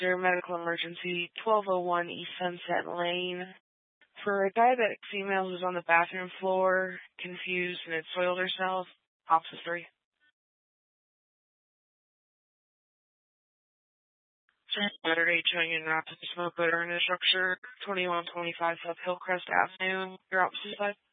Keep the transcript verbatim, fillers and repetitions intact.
Your medical emergency, twelve oh one East Sunset Lane. For a diabetic female who's on the bathroom floor, confused and had soiled herself, option three. Saturday, showing in rapid smoke odor in a structure, twenty-one twenty-five South Hillcrest Avenue. Your opposite side.